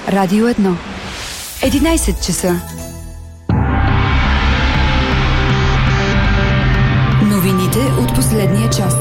Радио 1. 11 часа. Новините от последния час.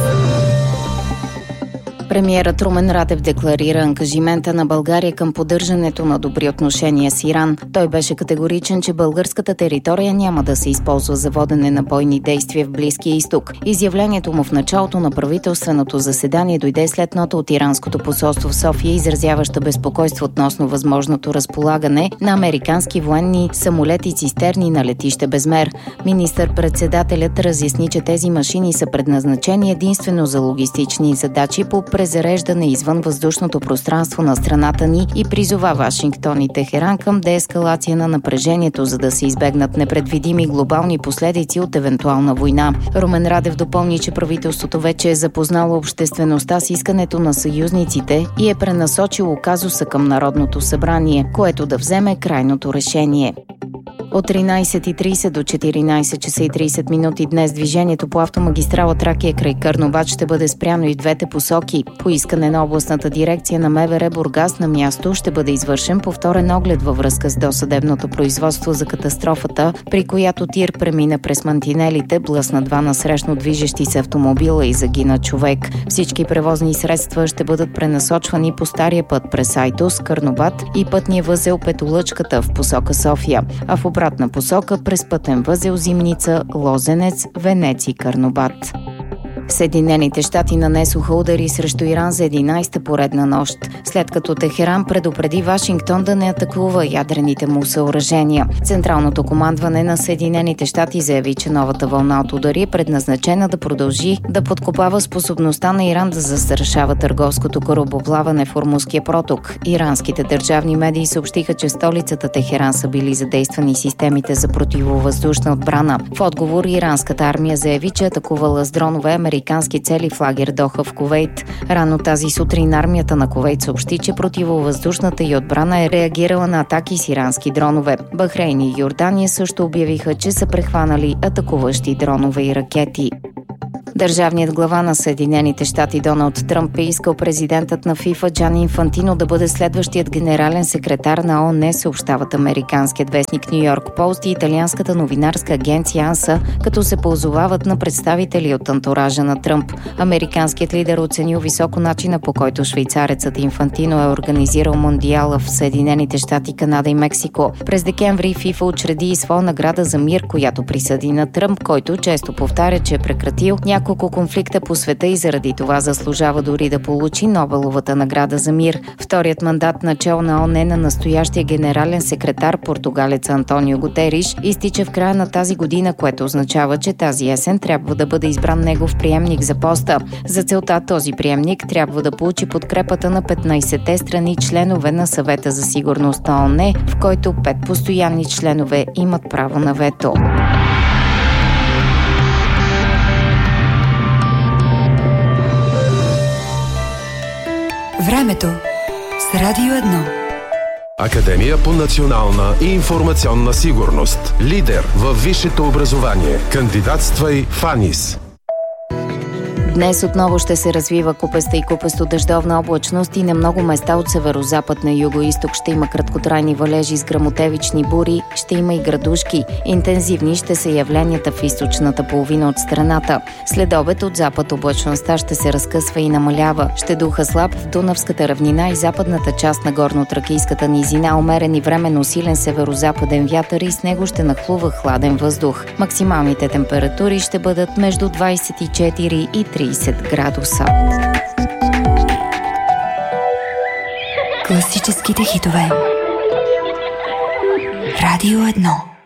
Премиерът Румен Радев декларира ангажимента на България към поддържането на добри отношения с Иран. Той беше категоричен, че българската територия няма да се използва за водене на бойни действия в Близкия изток. Изявлението му в началото на правителственото заседание дойде след нота от иранското посолство в София, изразяваща безпокойство относно възможното разполагане на американски военни самолети цистерни на летище Безмер. Министър-председателят разясни, че тези машини са предназначени единствено за логистични задачи по презареждане извън въздушното пространство на страната ни и призова Вашингтон и Техеран към деескалация на напрежението, за да се избегнат непредвидими глобални последици от евентуална война. Румен Радев допълни, че правителството вече е запознало обществеността с искането на съюзниците и е пренасочило казуса към Народното събрание, което да вземе крайното решение. От 13:30 до 14 часа и 30 минути днес движението по автомагистрала Тракия край Карнобат ще бъде спряно и в двете посоки. По искане на областната дирекция на МВР Бургас на място ще бъде извършен повторен оглед във връзка с досъдебното производство за катастрофата, при която тир премина през мантинелите, блъсна два насрещно движещи се автомобила и загина човек. Всички превозни средства ще бъдат пренасочвани по стария път през Айтос, Карнобат и пътния възел Петолъчката в посока София, а в обратна посока през пътен възел Зимница, Лозенец, Венец и Карнобат. Съединените щати нанесоха удари срещу Иран за 11-та поредна нощ, след като Техеран предупреди Вашингтон да не атакува ядрените му съоръжения. Централното командване на Съединените щати заяви, че новата вълна от удари е предназначена да продължи да подкопава способността на Иран да застрашава търговското корабоплаване в Ормузския проток. Иранските държавни медии съобщиха, че в столицата Техеран са били задействани системите за противовъздушна отбрана. В отговор иранската армия заяви, че атакувала с дронове американски цели в лагер Доха в Кувейт. Рано тази сутрин армията на Кувейт съобщи, че противовъздушната й отбрана е реагирала на атаки с ирански дронове. Бахрейн и Йордания също обявиха, че са прехванали атакуващи дронове и ракети. Държавният глава на Съединените щати Доналд Тръмп е искал президентът на ФИФА Джани Инфантино да бъде следващият генерален секретар на ООН, съобщават американският вестник Ню Йорк Пост и италианската новинарска агенция АНСА, като се позовават на представители от антуража на Тръмп. Американският лидер оценил високо начина, по който швейцарецът Инфантино е организирал Мондиала в Съединените щати, Канада и Мексико. През декември ФИФА учреди и своя награда за мир, която присъди на Тръмп, който често повтаря, че е прекратил няколко конфликта по света и заради това заслужава дори да получи Нобеловата награда за мир. Вторият мандат начало на ООН на настоящия генерален секретар, португалец Антонио Гутериш, изтича в края на тази година, което означава, че тази есен трябва да бъде избран негов приемник за поста. За целта този приемник трябва да получи подкрепата на 15-те страни членове на Съвета за сигурност на ООН, в който 5 постоянни членове имат право на вето. Времето с Радио 1. Академия по национална и информационна сигурност. Лидер във висшето образование. Кандидатствай в АНИС. Днес отново ще се развива купеста и купесто-дъждовна облачност и на много места от северозапад на югоизток ще има краткотрайни валежи с гръмотевични бури, ще има и градушки. Интензивни ще са явленията в източната половина от страната. След обед от запад облачността ще се разкъсва и намалява. Ще духа слаб в Дунавската равнина и западната част на горно-тракийската низина, умерен и временно силен северозападен вятър и с него ще нахлува хладен въздух. Максималните температури ще бъдат между 24 и 30 градуса. Класическите хитове. Радио 1.